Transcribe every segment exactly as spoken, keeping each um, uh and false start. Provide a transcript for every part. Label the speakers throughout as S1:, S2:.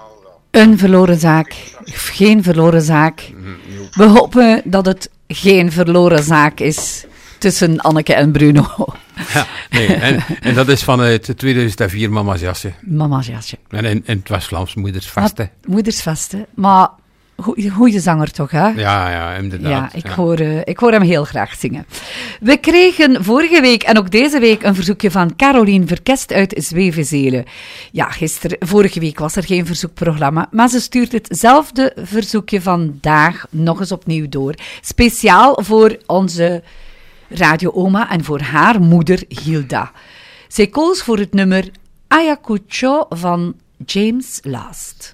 S1: Een verloren zaak. Geen verloren zaak. We hopen dat het geen verloren zaak is tussen Anneke en Bruno.
S2: Ja, nee, en, en dat is vanuit tweeduizend vier Mama's Jasje.
S1: Mama's jasje.
S2: En, en, en het was Vlaams Moedersvast, hè.
S1: Moedersvast, hè. Maar goeie zanger toch, hè?
S2: Ja, ja, inderdaad.
S1: Ja, ik,
S2: ja.
S1: Hoor, uh, ik hoor hem heel graag zingen. We kregen vorige week en ook deze week een verzoekje van Caroline Verkest uit Zwevenzelen. Ja, gisteren, vorige week was er geen verzoekprogramma, maar ze stuurt hetzelfde verzoekje vandaag nog eens opnieuw door. Speciaal voor onze radio-oma en voor haar moeder Hilda. Zij koos voor het nummer Ayacucho van James Last.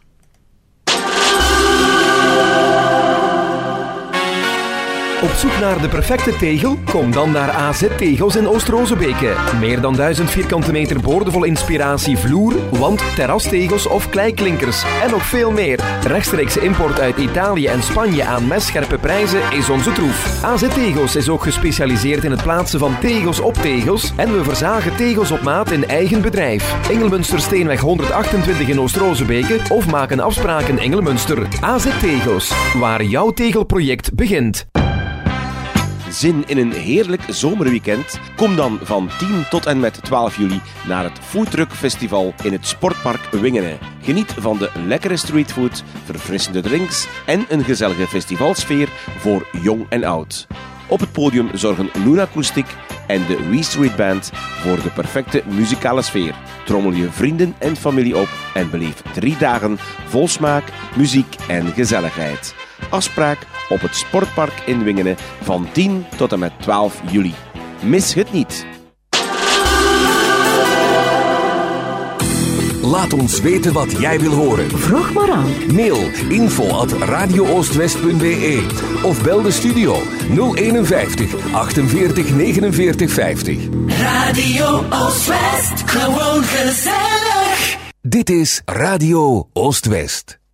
S3: Op zoek naar de perfecte tegel? Kom dan naar A Z Tegels in Oost-Rozebeke. Meer dan duizend vierkante meter boordevol inspiratie vloer, wand, terrastegels of kleiklinkers. En nog veel meer. Rechtstreekse import uit Italië en Spanje aan messcherpe prijzen is onze troef. A Z Tegels is ook gespecialiseerd in het plaatsen van tegels op tegels. En we verzagen tegels op maat in eigen bedrijf. Engelmunstersteenweg honderdachtentwintig in Oost-Rozebeke of maak een afspraak in Engelmunster. A Z Tegels, waar jouw tegelproject begint.
S4: Zin in een heerlijk zomerweekend? Kom dan van tien tot en met twaalf juli naar het Foodtruck Festival in het Sportpark Wingene. Geniet van de lekkere streetfood, verfrissende drinks en een gezellige festivalsfeer voor jong en oud. Op het podium zorgen Luna Acoustic en de We Street Band voor de perfecte muzikale sfeer. Trommel je vrienden en familie op en beleef drie dagen vol smaak, muziek en gezelligheid. Afspraak op het Sportpark in Wingene van tien tot en met twaalf juli. Mis het niet!
S5: Laat ons weten wat jij wil horen.
S1: Vroeg maar aan.
S5: Mail info at radio oostwest punt b e of bel de studio nul eenenvijftig achtenveertig negenenveertig vijftig.
S6: Radio Oostwest, gewoon gezellig.
S5: Dit is Radio Oostwest.